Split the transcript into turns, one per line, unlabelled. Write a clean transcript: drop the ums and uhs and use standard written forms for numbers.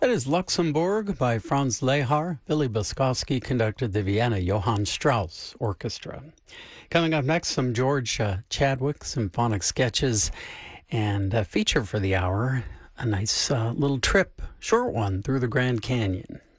That is Luxembourg by Franz Lehar. Billy Boskovsky conducted the Vienna Johann Strauss Orchestra. Coming up next, some George Chadwick symphonic sketches and a feature for the hour, a nice little trip, short one, through the Grand Canyon.